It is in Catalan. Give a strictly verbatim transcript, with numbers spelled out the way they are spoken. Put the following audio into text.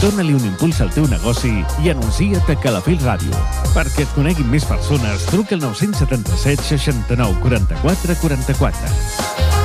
Dóna-li un impuls al teu negoci i anuncia't a Calafell Ràdio. Perquè et coneguin més persones, truca al nou set set, seixanta-nou, quaranta-quatre, quaranta-quatre.